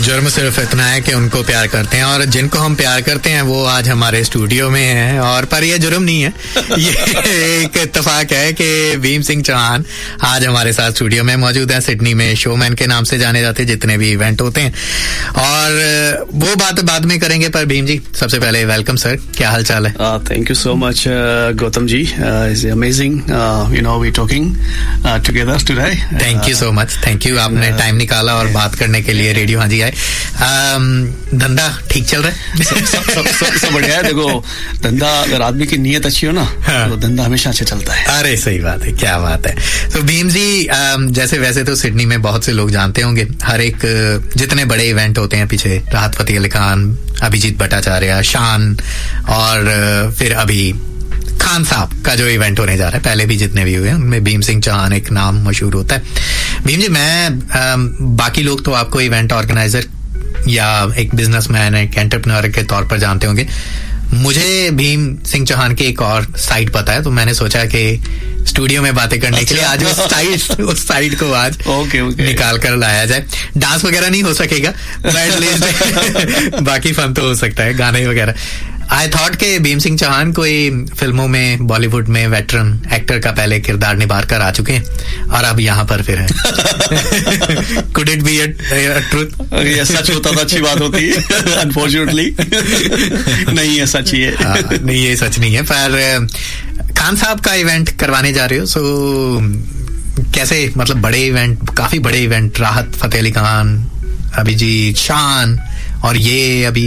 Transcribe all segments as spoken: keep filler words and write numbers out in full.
जुर्म सिर्फ इतना है कि उनको प्यार करते हैं, और जिनको हम प्यार करते हैं वो आज हमारे स्टूडियो में हैं। और पर ये जुर्म नहीं है, ये एक इत्तेफाक है कि भीम सिंह चौहान आज हमारे साथ स्टूडियो में मौजूद हैं। सिडनी में शोमैन के नाम से जाने जाते जितने भी इवेंट होते हैं, और वो बात बाद में करेंगे। पर भीम जी, सबसे पहले वेलकम सर, क्या हाल चाल है? Thank you so much Gautam ji, it's amazing you know we talking together today. Thank you so much, thank you, आपने टाइम निकाला और बात करने के लिए रेडियो हाँ जी आए। धंधा ठीक चल रहा है? सब सब सब सब, सब बढ़िया है। देखो, धंधा अगर आदमी की नीयत अच्छी हो ना, हाँ, तो धंधा हमेशा अच्छा चलता है। अरे सही बात है, क्या बात है। तो भीम जी, जैसे वैसे तो सिडनी में बहुत से लोग जानते होंगे, हर एक जितने बड़े इवेंट होते हैं पीछे, राहत फतेह अली खान, अभिजीत भट्टाचार्य, शान, और फिर अभी खान साहब का जो इवेंट होने जा रहा है, पहले भी जितने भी हुए हैं उनमें भीम सिंह चौहान एक नाम मशहूर होता है। भीम जी, मैं आ, बाकी लोग तो आपको इवेंट ऑर्गेनाइजर या एक बिजनेसमैन, एक एंटरप्रेन्योर के तौर पर जानते होंगे। मुझे भीम सिंह चौहान की एक और साइड पता है, तो मैंने सोचा कि स्टूडियो में बातें करने अच्छा। के लिए आज उस साइड उस साइड को आज okay, okay. निकाल कर लाया जाए। डांस वगैरह नहीं हो सकेगा, एटलीस्ट बाकी फन तो हो सकता है, गाने वगैरह। आई थॉट के भीम सिंह चौहान कोई फिल्मों में, बॉलीवुड में वेटरन एक्टर का पहले किरदार निभा कर आ चुके हैं और अब यहाँ पर फिर है। Could it be a truth? ये सच होता तो अच्छी बात होती है, अनफॉर्चुनेटली नहीं है, सच ही है। आ, नहीं, ये सच नहीं है। पर खान साहब का इवेंट करवाने जा रहे हो, सो कैसे, मतलब बड़े इवेंट, काफी बड़े इवेंट, राहत फतेह अली खान, अभिजीत, शान, और ये अभी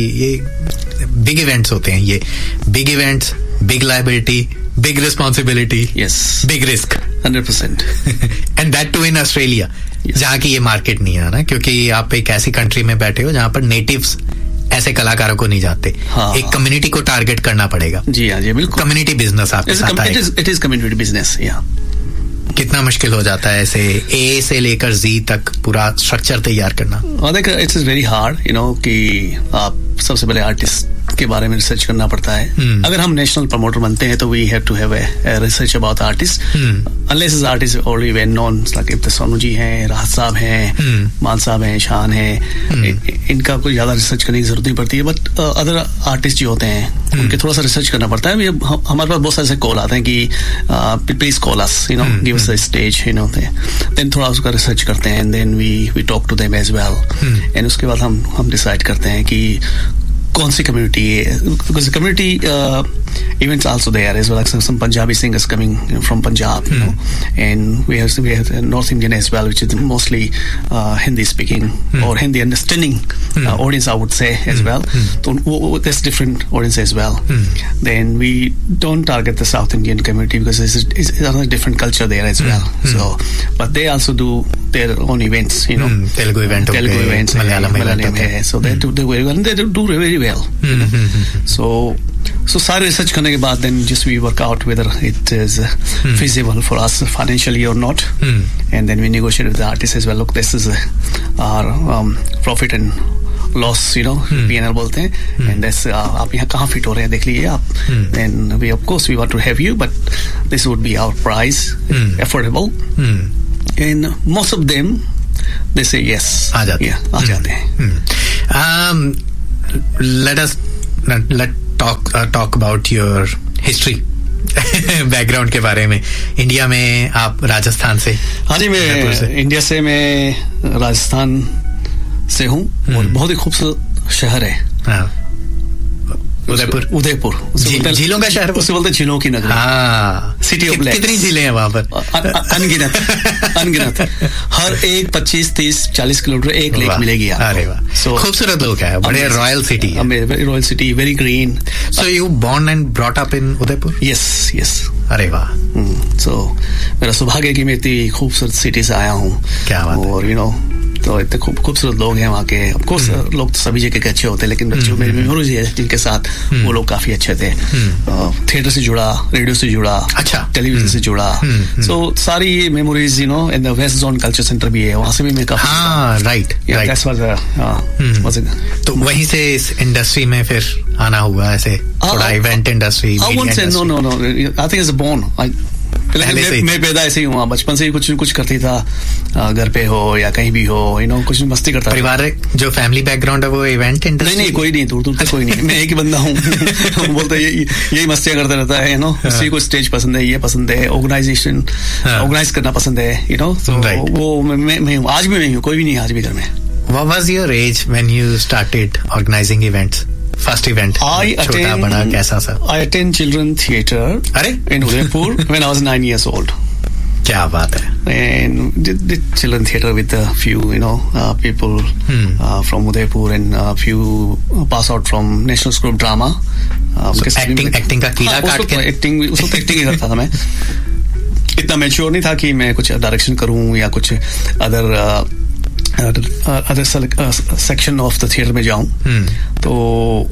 ये बिग इवेंट्स होते हैं। ये big events, big liability, big responsibility, yes, big risk, hundred percent, and that to in Australia, जहाँ की ये मार्केट नहीं है ना, क्योंकि आप एक ऐसी कंट्री में बैठे हो जहाँ पर नेटिव्स ऐसे कलाकारों को नहीं जाते। हाँ, एक कम्युनिटी को टारगेट करना पड़ेगा। जी हाँ जी, बिल्कुल। कम्युनिटी बिजनेस आपके साथ आएगा। It is community business. या कितना मुश्किल हो जाता है ऐसे ए से लेकर जी तक पूरा स्ट्रक्चर तैयार करना? और देख, it's very hard, you know, कि आप सबसे पहले आर्टिस्ट के बारे में रिसर्च करना पड़ता है। hmm. अगर हम नेशनल प्रमोटर बनते हैं तो we have to have a research about artist, unless is artist already well known, like Sonu ji हैं, राहत साहब हैं, hmm. मान साहब हैं, शान हैं, hmm. इनका कोई ज्यादा रिसर्च करने की जरूरत नहीं पड़ती है। बट अदर आर्टिस्ट जो होते हैं hmm. उनके थोड़ा सा रिसर्च करना पड़ता है। हमारे पास बहुत सारे ऐसे कॉल आते हैं कि please call us, you know, give us the stage, you know, then थोड़ा उसका रिसर्च करते हैं, then we we talk to them as well, and उसके बाद हम हम डिसाइड करते हैं कि कौन सी कम्युनिटी है, because the community uh, events also there as well, like some, some Punjabi singers coming from Punjab, you mm. know, and we have we have North Indian as well, which is mostly uh, Hindi speaking mm. or Hindi understanding mm. uh, audience, I would say, as mm. well. Mm. So there's different audience as well. Mm. Then we don't target the South Indian community because it's, it's another different culture there as well. Mm. So, but they also do their own events, you know, mm. Telugu event, Telugu okay. events, Malayalam, Malayalam hai, so they do do very well, and they do, do very well. You know? mm-hmm. So, so सारे research करने के बाद then just we work out whether it is uh, mm. feasible for us financially or not, mm. and then we negotiate with the artist as well. Look, this is uh, our um, profit and loss, you know, mm. P and L बोलते हैं, mm. and that's uh, आप यहाँ कहाँ fit हो रहे हैं देख लीजिए आप. mm. Then we of course we want to have you, but this would be our price, mm. affordable, mm. and most of them they say yes. आ जाते हैं, yeah, आ जाते हैं. Um, let us let talk uh, talk about your history, background के बारे में. India में आप राजस्थान से? हाँ जी, मैं से. इंडिया से, मैं राजस्थान से हूँ, और बहुत ही खूबसूरत शहर है. हाँ, उदयपुर. उदयपुर झीलों का शहर, उससे बोलते झीलों की नगरी. हाँ, सिटी ऑफ लेक्स. कितनी झीलें हैं वहां पर? अनगिनत अनगिनत हर एक पच्चीस तीस चालीस किलोमीटर एक लेक मिलेगी आपको. अरे वाह, so, खूबसूरत लोग है, बड़े रॉयल सिटी है. Royal city, very green. So you born and brought up in Udaipur? Yes yes. अरे वाह. सो मेरा सौभाग्य है कि मैं इतनी खूबसूरत सिटी से आया हूँ. क्या बात है. और यू नो, तो इतने खूब खूबसूरत लोग हैं वहाँ के. ऑफ कोर्स लोग तो सभी जगह के अच्छे होते हैं, लेकिन बच्चों मेरी मेमोरीज है जिनके साथ वो लोग काफी अच्छे थे. थिएटर से जुड़ा, रेडियो से जुड़ा, अच्छा, टेलीविजन से जुड़ा. सो सारी ये memories, you know, in the west zone culture centre भी है, वहाँ से भी मैं काफी. हाँ, राइट राइट. तो वहीं से इस इंडस्ट्री में फिर आना हुआ, ऐसे थोड़ा event industry? No no no, I think it's born. पहले से? मैं पैदा ऐसे ही हुआ, बचपन से ही कुछ कुछ करती था, घर पे हो या कहीं भी हो, यू नो, कुछ मस्ती करता। परिवार जो फैमिली बैकग्राउंड है वो इवेंट इंडस्ट्री? नहीं नहीं, कोई नहीं, दूर दूर तक कोई नहीं, मैं एक ही बंदा हूँ। बोलते यही यही मस्तियाँ करता रहता है, यू नो, उसी को स्टेज पसंद है, ये पसंद है, ऑर्गेनाइजेशन ऑर्गेनाइज करना पसंद है, यू नो, तो वो मैं मैं हूँ, आज भी मैं हूँ, कोई भी नहीं आज भी घर में। What was your age when you started organizing events? First event, I छोटा attend, बड़ा कैसा सा? I attend children theatre अरे in Udaipur when I was nine years old. क्या बात है? And did, did children theatre with a few, you know, uh, people hmm. uh, from Udaipur and a few pass out from National School of Drama. Uh, so acting, acting का कीड़ा काट के? Acting, उस वक्त acting ही करता था मैं। इतना मैच्योर नहीं था कि मैं कुछ डायरेक्शन करूं या कुछ other other section of the theatre में जाऊं। hmm. तो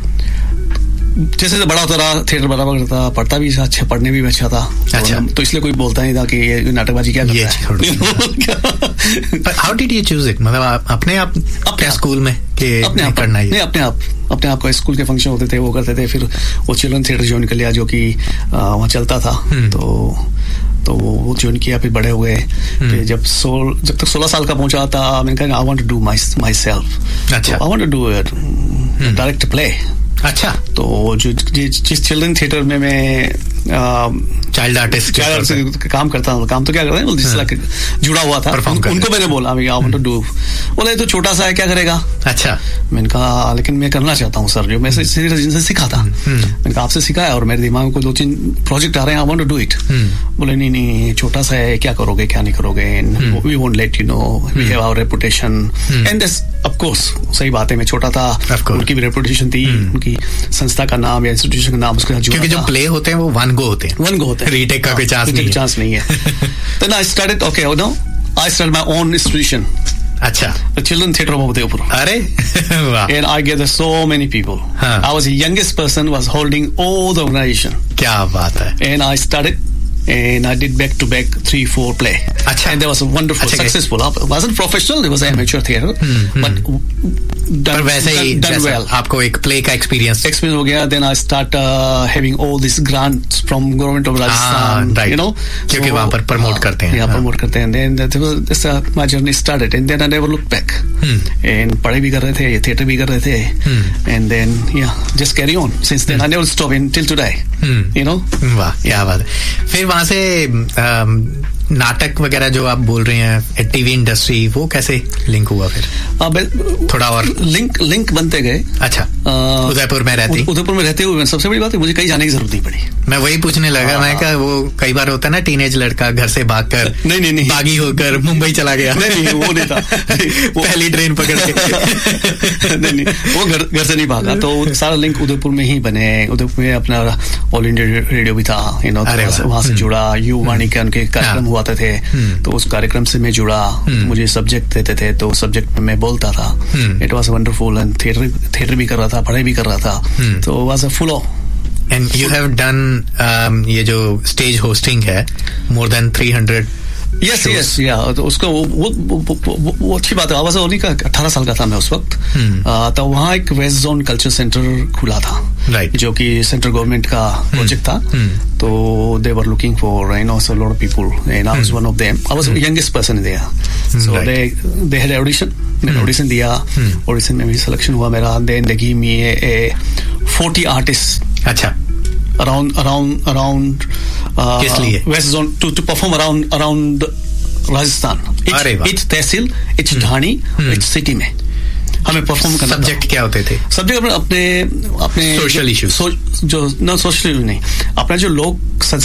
जैसे जैसे बड़ा होता रहा, थिएटर बराबर करता, पढ़ता भी अच्छा, पढ़ने भी अच्छा था। अच्छा। तो इसलिए कोई बोलता नहीं था कि ये नाटकबाजी क्या करता है। How did you choose it? मतलब आप अपने आप अपने स्कूल में कि अपने आप करना ही? नहीं, अपने आप अपने आप का स्कूल के फंक्शन होते थे, वो करते थे। फिर वो चिल्ड्रन थिएटर ज्वाइन कर लिया, जो कि वहाँ चलता था। तो तो वो ज्वाइन किया, फिर बड़े हुए। फिर जब सोल जब तक सोलह साल का पहुंचा था, मैंने कहा I want to do my my self. अच्छा। I want to do it direct play. अच्छा। तो जो जिस चिल्ड्रन थिएटर में मैं चाइल्ड आर्टिस्ट चाइल्ड आर्टिस्ट काम करता हूँ, काम तो क्या करते हैं, जिस तरह जुड़ा हुआ था, उन, उनको मैंने बोला आई वांट टू डू। बोला ये तो छोटा सा है, क्या करेगा? अच्छा। मैंने कहा लेकिन मैं करना चाहता हूँ सर, जो मैं जिनसे सीखा था। मैंने कहा आपसे सीखा है और मेरे दिमाग में कोई दो तीन प्रोजेक्ट आ रहे हैं, I want to do it. बोले नहीं नहीं, छोटा सा है, क्या करोगे क्या नहीं करोगे, we won't let you know, we have our reputation and this. Of course सही बात है, मैं छोटा था, उनकी भी रेपुटेशन थी, उनकी संस्था का नाम या इंस्टीट्यूशन का नाम उसके साथ जुड़ा था। क्योंकि जो प्ले होते हैं वो वन गो होते हैं, वन गो होते हैं, रीटेक का कोई चांस नहीं है। चांस नहीं है। Then I started, okay, you know, I started my own institution. अच्छा। The Children Theatre of Udaipur. अरे वाह। And I gathered so many people. हाँ. I was the youngest person, was holding all the organization. क्या बात है। And I started and I did back to back three four play. Achha. And that was a wonderful, Achha, successful. It wasn't professional, it was an amateur theatre, hmm, but hmm. done, वैसे ही done, done well. आपको एक play का experience experience हो गया। Then I start uh, having all these grants from government of Rajasthan, ah, right. you know, क्योंकि वहाँ पर promote uh, करते हैं। यहाँ प्रमोट करते हैं। Then that was this, uh, my journey started, and then I never looked back. Hmm. And पढ़ाई भी कर रहे थे, थिएटर भी कर रहे थे, hmm. and then yeah, just carry on. Since then, hmm. I never stopped until today. Hmm. You know, वाह क्या बात है। फिर वहाँ से नाटक वगैरह जो आप बोल रहे हैं, टीवी इंडस्ट्री, वो कैसे लिंक हुआ फिर? अब थोड़ा और लिंक लिंक बनते गए। अच्छा। उदयपुर में रहती उदयपुर में रहते हुए सबसे बड़ी बात है मुझे कहीं जाने की जरूरत नहीं पड़ी। मैं वही पूछने लगा, मैं कहा वो कई बार होता है ना, टीनेज लड़का घर से भागकर नहीं नहीं नहीं बागी होकर मुंबई चला गया। नहीं नहीं वो नहीं था, वो पहली ट्रेन पकड़ के नहीं नहीं वो घर घर से नहीं भागा। तो सारा लिंक उदयपुर में ही बने। उदयपुर में अपना ऑल इंडिया रेडियो भी था, यू नो, वहां से जुड़ा। यू वाणी के उनके कार्यक्रम हुआ थे, तो उस कार्यक्रम से मैं जुड़ा। मुझे सब्जेक्ट देते थे, तो सब्जेक्ट में मैं बोलता था। It was wonderful. And theatre theatre भी कर रहा था, पढ़ाई भी कर रहा था, तो was a full of. And you have done ये जो स्टेज होस्टिंग है, more than three hundred. Yes yes या तो उसको वो वो, वो, वो, वो अच्छी बात है। आवाज होने का अठारह साल का था मैं उस वक्त। hmm. आ, तो वहाँ एक वेस्ट जोन कल्चर सेंटर खुला था, right. जो कि सेंट्रल गवर्नमेंट का प्रोजेक्ट hmm. था। hmm. तो दे were looking for you know so lot of people and I was one of them. I was youngest person there. So they they had audition. मैंने audition दिया, audition में भी selection हुआ मेरा। Then they give me A forty artist. अच्छा। around around around uh, west zone to to perform around around Rajasthan, each, each tehsil, each ढाणी, each city में हमें परफॉर्म करना। सब्जेक्ट क्या होते थे? सब्जेक्ट अपने अपने सोशल इश्यूज, जो न सोशल नहीं, अपना जो लोग